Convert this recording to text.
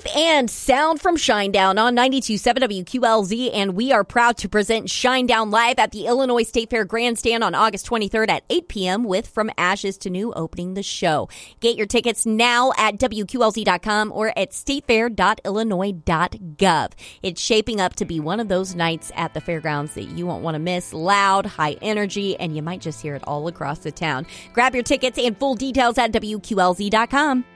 Live and sound from Shinedown on 92.7 WQLZ, and we are proud to present Shinedown Live at the Illinois State Fair Grandstand on August 23rd at 8 p.m. with From Ashes to New opening the show. Get your tickets now at WQLZ.com or at statefair.illinois.gov. It's shaping up to be one of those nights at the fairgrounds that you won't want to miss. Loud, high energy, and you might just hear it all across the town. Grab your tickets and full details at WQLZ.com.